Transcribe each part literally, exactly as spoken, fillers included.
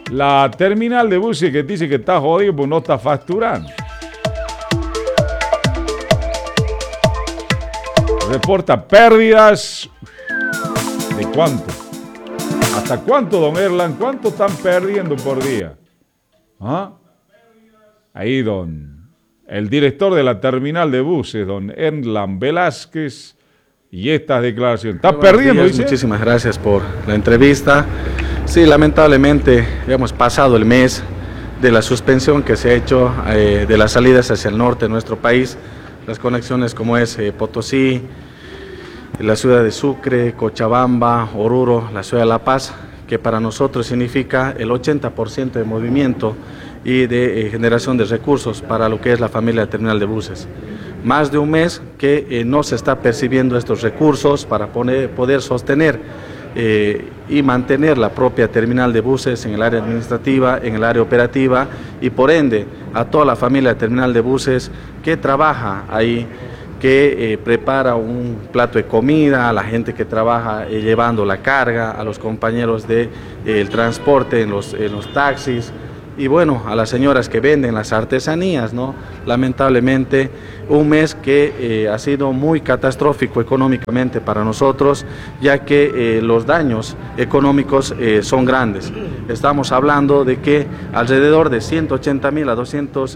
La terminal de buses que dice que está jodido pues no está facturando. Reporta pérdidas. ¿De cuánto? ¿Hasta cuánto, don Erlan? ¿Cuánto están perdiendo por día? ¿Ah? Ahí, don, el director de la terminal de buses, don Erlan Velázquez, y estas declaraciones. ¿Está Muy perdiendo? días, muchísimas gracias por la entrevista. Sí, lamentablemente hemos pasado el mes de la suspensión que se ha hecho eh, de las salidas hacia el norte de nuestro país, las conexiones como es eh, Potosí, la ciudad de Sucre, Cochabamba, Oruro, la ciudad de La Paz, que para nosotros significa el ochenta por ciento de movimiento y de eh, generación de recursos para lo que es la familia terminal de buses. Más de un mes que eh, no se está percibiendo estos recursos para poner, poder sostener eh, y mantener la propia terminal de buses en el área administrativa, en el área operativa y por ende a toda la familia terminal de buses que trabaja ahí, que eh, prepara un plato de comida, a la gente que trabaja eh, llevando la carga, a los compañeros del de, eh, transporte en los, en los taxis y bueno, a las señoras que venden las artesanías, ¿no? Lamentablemente, un mes que eh, ha sido muy catastrófico económicamente para nosotros, ya que eh, los daños económicos eh, son grandes. Estamos hablando de que alrededor de ciento ochenta mil a doscientos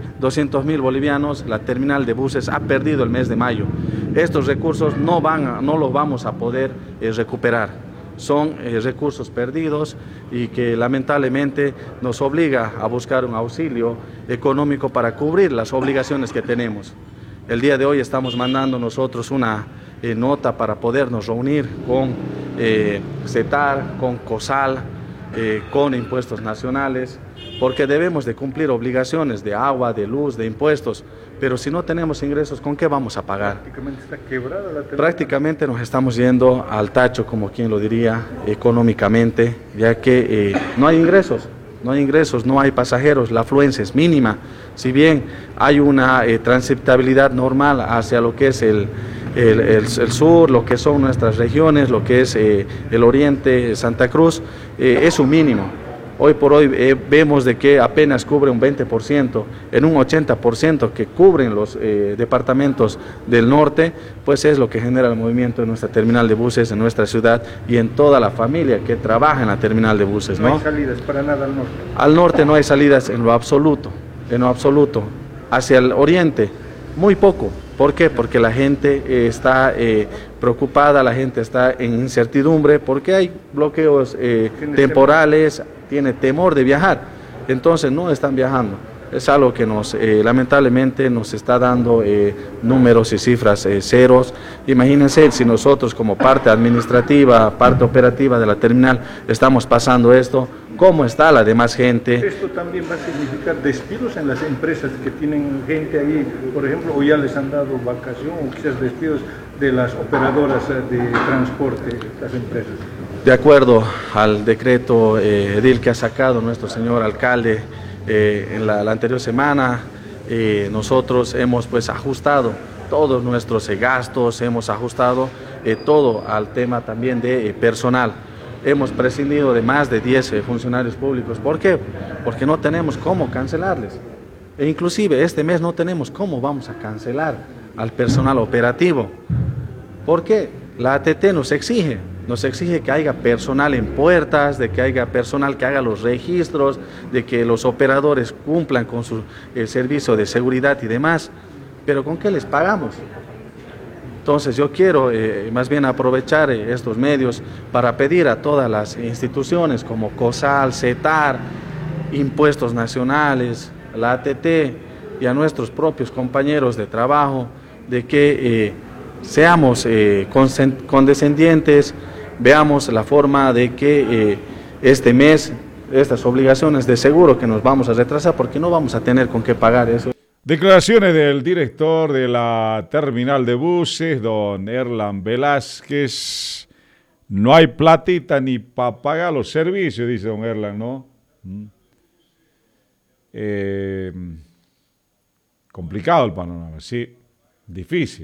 mil bolivianos la terminal de buses ha perdido el mes de mayo. Estos recursos no, van a, no los vamos a poder eh, recuperar. Son eh, recursos perdidos y que lamentablemente nos obliga a buscar un auxilio económico para cubrir las obligaciones que tenemos. El día de hoy estamos mandando nosotros una eh, nota para podernos reunir con eh, CETAR, con COSAL, eh, con impuestos nacionales, porque debemos de cumplir obligaciones de agua, de luz, de impuestos, pero si no tenemos ingresos, ¿con qué vamos a pagar? Prácticamente está quebrada la terminal. Prácticamente nos estamos yendo al tacho, como quien lo diría, económicamente, ya que eh, no hay ingresos, no hay ingresos, no hay pasajeros, la afluencia es mínima. Si bien hay una eh, transitabilidad normal hacia lo que es el, el, el, el sur, lo que son nuestras regiones, lo que es eh, el oriente, Santa Cruz, eh, es un mínimo. Hoy por hoy eh, vemos de que apenas cubre un veinte por ciento, en un ochenta por ciento que cubren los eh, departamentos del norte, pues es lo que genera el movimiento en nuestra terminal de buses, en nuestra ciudad y en toda la familia que trabaja en la terminal de buses, ¿no? No hay salidas para nada al norte. Al norte no hay salidas en lo absoluto, en lo absoluto. Hacia el oriente, muy poco. ¿Por qué? Porque la gente eh, está eh, preocupada, la gente está en incertidumbre, porque hay bloqueos eh, temporales, tiene temor de viajar, entonces no están viajando. Es algo que nos, eh, lamentablemente, nos está dando eh, números y cifras eh, ceros. Imagínense si nosotros como parte administrativa, parte operativa de la terminal, estamos pasando esto, ¿cómo está la demás gente? Esto también va a significar despidos en las empresas que tienen gente ahí, por ejemplo, o ya les han dado vacación, o quizás despidos de las operadoras de transporte, las empresas. De acuerdo al decreto eh, edil que ha sacado nuestro señor alcalde eh, en la, la anterior semana, eh, nosotros hemos pues ajustado todos nuestros eh, gastos, hemos ajustado eh, todo al tema también de eh, personal. Hemos prescindido de más de diez eh, funcionarios públicos. ¿Por qué? Porque no tenemos cómo cancelarles. E inclusive este mes no tenemos cómo vamos a cancelar al personal operativo. ¿Por qué? La A T T nos exige. Nos exige que haya personal en puertas, de que haya personal que haga los registros, de que los operadores cumplan con su el servicio de seguridad y demás. Pero ¿con qué les pagamos? Entonces yo quiero eh, más bien aprovechar eh, estos medios para pedir a todas las instituciones como COSAL, CETAR, impuestos nacionales, la A T T y a nuestros propios compañeros de trabajo de que eh, seamos eh, condescendientes, veamos la forma de que eh, este mes, estas obligaciones de seguro que nos vamos a retrasar porque no vamos a tener con qué pagar eso. Declaraciones del director de la terminal de buses, don Erlan Velázquez. No hay platita ni para pagar los servicios, dice don Erlan, ¿no? Mm. Eh, complicado el panorama, sí, difícil.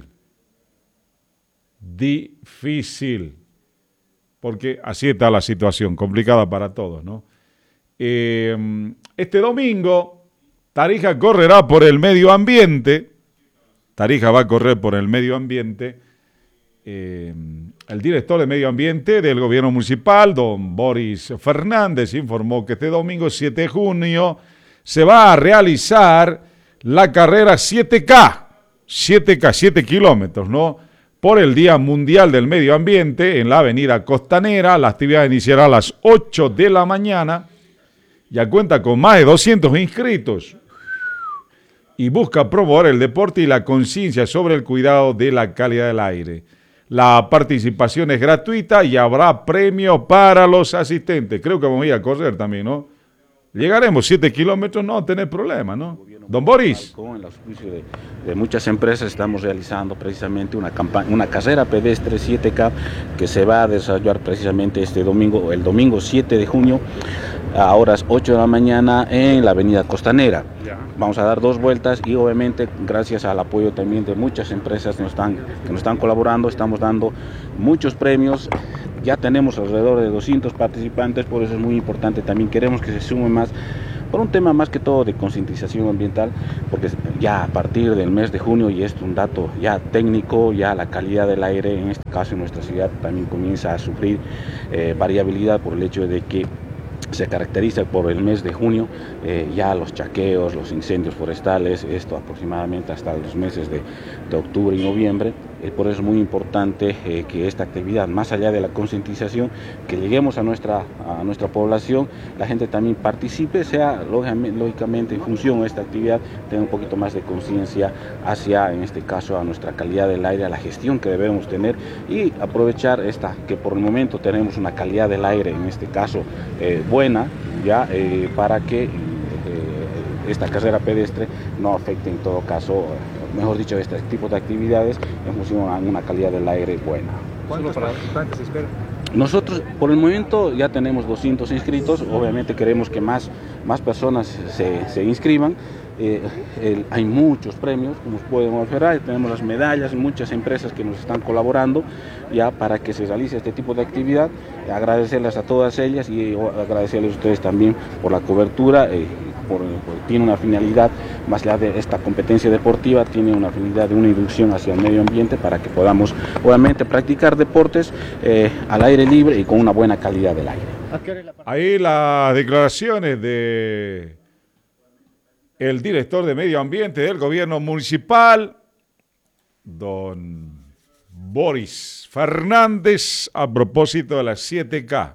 Difícil. Porque así está la situación, complicada para todos, ¿no? Eh, este domingo, Tarija correrá por el medio ambiente. Tarija va a correr por el medio ambiente. Eh, el director de medio ambiente del gobierno municipal, don Boris Fernández, informó que este domingo siete de junio se va a realizar la carrera siete K, siete K, siete kilómetros, ¿no? Por el Día Mundial del Medio Ambiente en la avenida Costanera. La actividad iniciará a las ocho de la mañana. Ya cuenta con más de doscientos inscritos y busca promover el deporte y la conciencia sobre el cuidado de la calidad del aire. La participación es gratuita y habrá premio para los asistentes. Creo que vamos a ir a correr también, ¿no? Llegaremos siete kilómetros, no tener problema, ¿no? Don Boris. Con el auspicio de, de muchas empresas estamos realizando precisamente una campaña, una carrera pedestre siete K que se va a desarrollar precisamente este domingo, el domingo siete de junio, a horas ocho de la mañana en la avenida Costanera. Vamos a dar dos vueltas y obviamente gracias al apoyo también de muchas empresas que nos están, que nos están colaborando, estamos dando muchos premios. Ya tenemos alrededor de doscientos participantes, por eso es muy importante. También queremos que se sumen más, por un tema más que todo de concientización ambiental, porque ya a partir del mes de junio, y esto es un dato ya técnico, ya la calidad del aire, en este caso en nuestra ciudad, también comienza a sufrir eh, variabilidad por el hecho de que se caracteriza por el mes de junio, eh, ya los chaqueos, los incendios forestales, esto aproximadamente hasta los meses de, de octubre y noviembre. Eh, por eso es muy importante eh, que esta actividad, más allá de la concientización, que lleguemos a nuestra, a nuestra población, la gente también participe, sea lógicamente en función de esta actividad, tenga un poquito más de conciencia hacia, en este caso, a nuestra calidad del aire, a la gestión que debemos tener y aprovechar esta, que por el momento tenemos una calidad del aire, en este caso, eh, buena, ya eh, para que eh, esta carrera pedestre no afecte en todo caso, mejor dicho, este tipo de actividades en función a una calidad del aire buena. ¿Cuántos participantes se esperan? Nosotros por el momento ya tenemos doscientos inscritos, obviamente queremos que más, más personas se, se inscriban. Eh, el, hay muchos premios, como podemos ver, tenemos las medallas, muchas empresas que nos están colaborando ya para que se realice este tipo de actividad. Agradecerles a todas ellas y agradecerles a ustedes también por la cobertura. Eh, por, por, tiene una finalidad, más allá de esta competencia deportiva, tiene una finalidad de una inducción hacia el medio ambiente para que podamos obviamente practicar deportes eh, al aire libre y con una buena calidad del aire. Ahí las declaraciones de el director de medio ambiente del gobierno municipal, don Boris Fernández, a propósito de las siete K,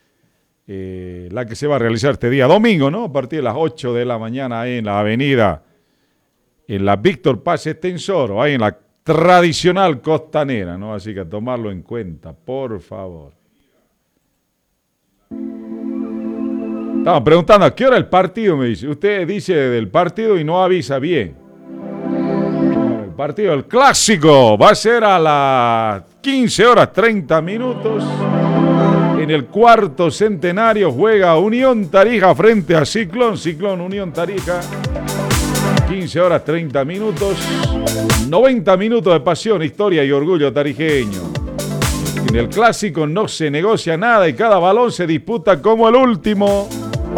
eh, la que se va a realizar este día domingo, ¿no? A partir de las ocho de la mañana ahí en la avenida, en la Víctor Paz Extensoro, ahí en la tradicional Costanera, ¿no? Así que a tomarlo en cuenta, por favor. Estaba preguntando a qué hora el partido, me dice. Usted dice del partido y no avisa bien. El partido, el clásico, va a ser a las quince horas treinta minutos. En el cuarto centenario juega Unión Tarija frente a Ciclón. Ciclón, Unión Tarija. quince horas treinta minutos. noventa minutos de pasión, historia y orgullo tarijeño. En el clásico no se negocia nada y cada balón se disputa como el último.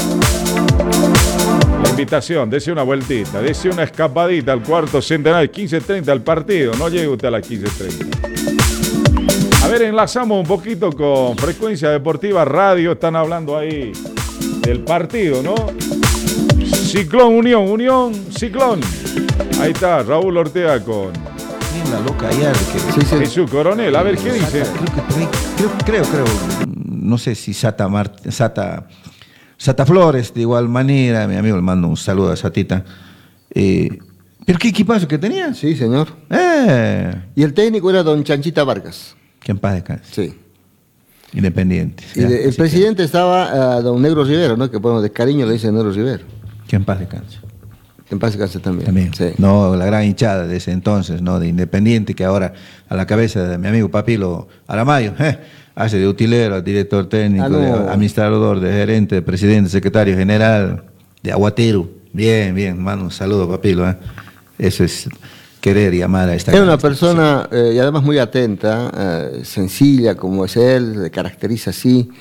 La invitación, dese una vueltita, dese una escapadita al cuarto centenario, quince treinta al partido, no llegue usted a las quince treinta. A ver, enlazamos un poquito con Frecuencia Deportiva Radio, están hablando ahí del partido, ¿no? Ciclón, Unión, Unión, Ciclón. Ahí está, Raúl Ortega con la loca ayer que sí, sí. Jesús Coronel, a ver qué dice. Creo que creo, creo, creo, no sé si Sata Mart, Sata Sata Flores, de igual manera, mi amigo le mando un saludo a Satita. Eh, ¿Pero qué equipazo que tenía? Sí, señor. Eh. Y el técnico era don Chanchita Vargas. Que en paz descanse. Sí. Independiente. Y de, el presidente que... estaba uh, don Negro Rivero, ¿no? Que bueno, de cariño le dice Negro Rivero. Que en paz descanse. Que en paz descanse también. También. Sí. No, la gran hinchada de ese entonces, ¿no? De Independiente, que ahora a la cabeza de mi amigo Papilo Aramayo, ¿eh? Hace de utilero, director técnico, ah, no. de administrador, de gerente, de presidente, secretario general, de aguatero. Bien, bien, mano, un saludo, Papilo. ¿eh? Eso es querer y amar a esta Era una persona, eh, y además muy atenta, eh, sencilla como es él, se caracteriza así,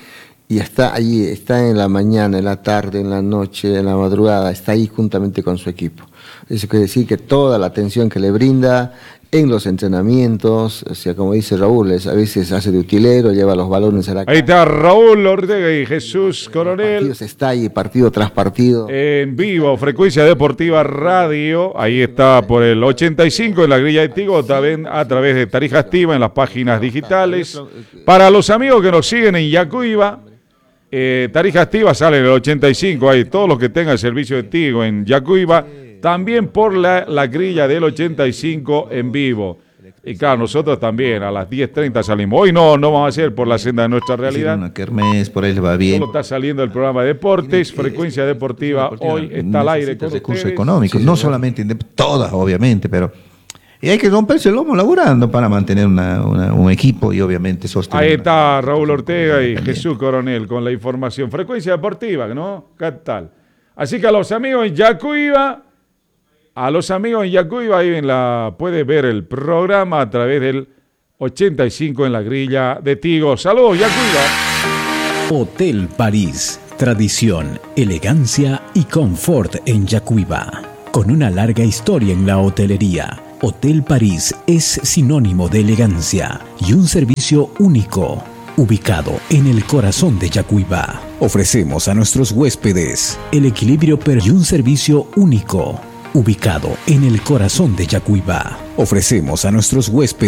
y está allí, está en la mañana, en la tarde, en la noche, en la madrugada, está ahí juntamente con su equipo. Eso quiere decir que toda la atención que le brinda en los entrenamientos, o sea, como dice Raúl, es, a veces hace de utilero, lleva los balones a la Ahí está Raúl Ortega y Jesús Coronel. Está ahí partido tras partido. En vivo, Frecuencia Deportiva Radio. Ahí está por el ochenta y cinco en la grilla de Tigo, también a través de Tarija Activa en las páginas digitales. Para los amigos que nos siguen en Yacuiba, eh, Tarija Activa sale en el ochenta y cinco. Ahí todos los que tengan servicio de Tigo en Yacuiba. También por la, la grilla del ochenta y cinco en vivo. Y claro, nosotros también a las diez treinta salimos. Hoy no, no vamos a hacer por la senda de nuestra realidad. Una kermés, por ahí le va bien. Solo está saliendo el programa de deportes, Frecuencia Deportiva, hoy está al aire con recursos ustedes. económicos, no solamente, todas obviamente, pero y hay que romperse el lomo laburando para mantener una, una, un equipo y obviamente sostener. Ahí está Raúl Ortega y Jesús Coronel con la información. Frecuencia Deportiva, ¿no? ¿Qué tal? Así que a los amigos en Yacuiba, a los amigos en Yacuiba, ahí en la, puede ver el programa a través del ochenta y cinco en la grilla de Tigo. Saludos, Yacuiba. Hotel París. Tradición, elegancia y confort en Yacuiba. Con una larga historia en la hotelería, Hotel París es sinónimo de elegancia y un servicio único. Ubicado en el corazón de Yacuiba, ofrecemos a nuestros huéspedes el equilibrio per y un servicio único. Ubicado en el corazón de Yacuiba, ofrecemos a nuestros huéspedes